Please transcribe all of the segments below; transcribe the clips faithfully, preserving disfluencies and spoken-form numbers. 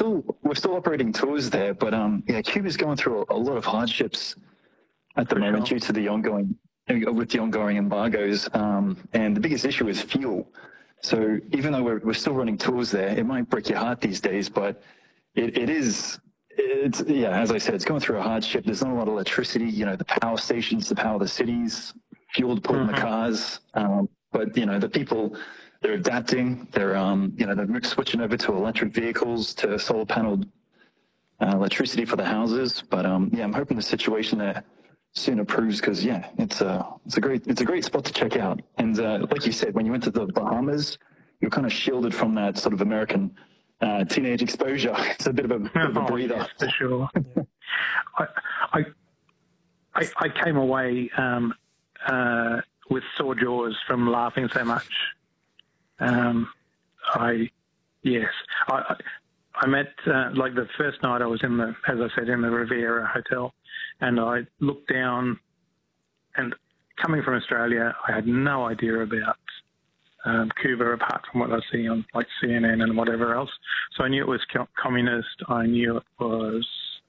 still we're still operating tours there, but um, yeah, Cuba's going through a, a lot of hardships at the For moment sure. due to the ongoing with the ongoing embargoes, um, and the biggest issue is fuel. So even though we're we're still running tours there, it might break your heart these days, but it, it is. It's, yeah, as I said, it's going through a hardship. There's not a lot of electricity, you know, the power stations to power the cities, fuel to put mm-hmm. in the cars. Um, but, you know, the people, they're adapting. They're, um, you know, they're switching over to electric vehicles, to solar paneled uh, electricity for the houses. But, um, yeah, I'm hoping the situation there soon improves because, yeah, it's a, it's a great, it's a great spot to check out. And uh, like you said, when you went to the Bahamas, you're kind of shielded from that sort of American Uh, teenage exposure. It's a bit of a, bit of a breather. Oh, yes, for sure. I, I, I, I came away um, uh, with sore jaws from laughing so much. Um, I, yes, I, I met uh, like the first night I was in the, as I said, in the Riviera Hotel, and I looked down, and coming from Australia, I had no idea about Um, Cuba, apart from what I see on like C N N and whatever else. So I knew it was communist. I knew it was,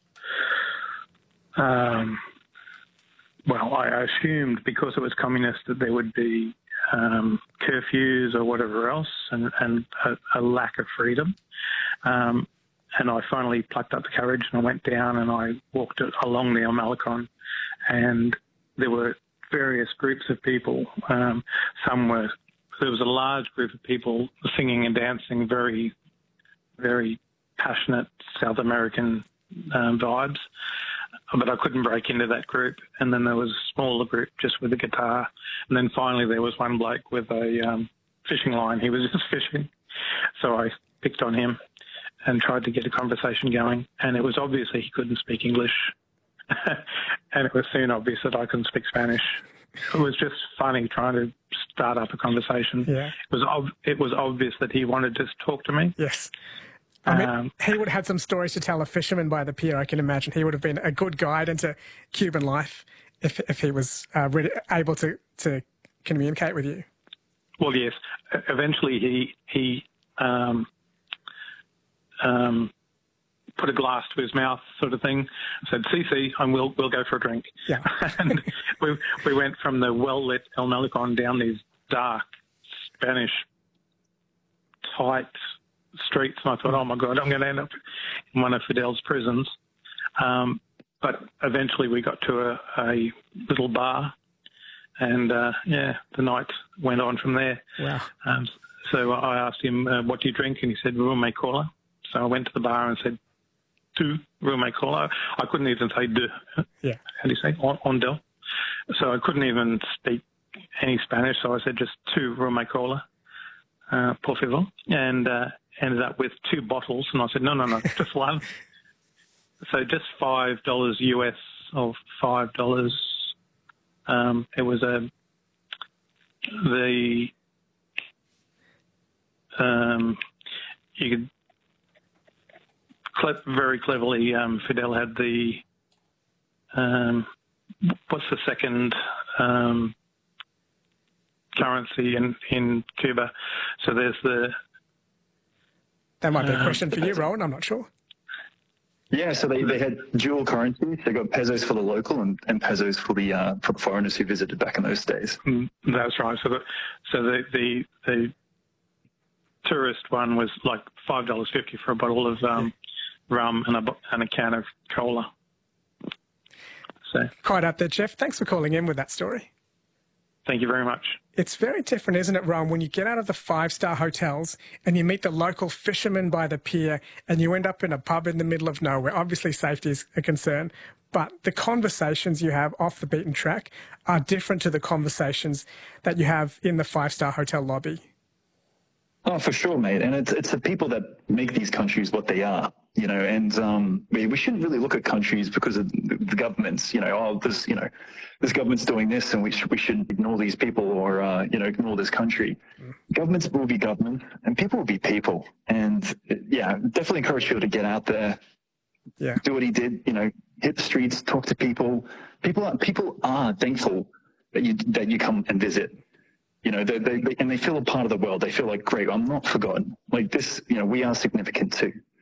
um, well, I assumed because it was communist that there would be um, curfews or whatever else, and, and a, a lack of freedom. Um, and I finally plucked up the courage and I went down and I walked along the El Malecon, and there were various groups of people. Um, some were There was a large group of people singing and dancing, very, very passionate South American um, vibes, but I couldn't break into that group. And then there was a smaller group just with a guitar. And then finally there was one bloke with a um, fishing line. He was just fishing. So I picked on him and tried to get a conversation going. And it was obvious that he couldn't speak English. And it was soon obvious that I couldn't speak Spanish. It was just funny trying to start up a conversation. Yeah. It was ob- it was obvious that he wanted to talk to me. Yes. I mean, um, he would have had some stories to tell a fisherman by the pier, I can imagine. He would have been a good guide into Cuban life if if he was uh, really able to, to communicate with you. Well, yes. Eventually he, he um, um, put a glass to his mouth sort of thing, said, "C C, and we'll, we'll go for a drink." Yeah. And we, we went from the well-lit El Malecon down these dark, Spanish, tight streets, and I thought, oh, my God, I'm going to end up in one of Fidel's prisons. Um, but eventually we got to a, a little bar, and, uh, yeah, the night went on from there. Wow. Um, so I asked him, uh, what do you drink? And he said, Rume Cola. So I went to the bar and said, two Rume Cola. I couldn't even say de. Yeah. How do you say? On, on del. So I couldn't even speak any Spanish. So I said just two Rume Cola, uh, por favor, and uh, ended up with two bottles. And I said, no, no, no, just one. So just five dollars U S or five dollars. Um, it was a the um, you could. Very cleverly, um, Fidel had the, um, what's the second um, currency in, in Cuba? So there's the... That might be a um, question for you, Rowan, I'm not sure. Yeah, so they, they had dual currencies. They got pesos for the local and, and pesos for the uh, for foreigners who visited back in those days. That's right. So the, so the, the, the tourist one was like five dollars fifty for a bottle of... Um, yeah. rum and a, and a can of cola. So quite up there, Jeff. Thanks for calling in with that story. Thank you very much. It's very different, isn't it, Ron, when you get out of the five-star hotels and you meet the local fishermen by the pier and you end up in a pub in the middle of nowhere. Obviously, safety is a concern, but the conversations you have off the beaten track are different to the conversations that you have in the five-star hotel lobby. Oh, for sure, mate. And it's it's the people that make these countries what they are, you know, and um, we, we shouldn't really look at countries because of the, the governments, you know, oh, this, you know, this government's doing this and we, sh- we should ignore these people or, uh, you know, ignore this country. Mm. Governments will be governments and people will be people. And, yeah, definitely encourage people to get out there, yeah, do what he did, you know, hit the streets, talk to people. People are, people are thankful that you that you come and visit. You know, they, they, they, and they feel a part of the world. They feel like, great, I'm not forgotten. Like this, you know, we are significant too.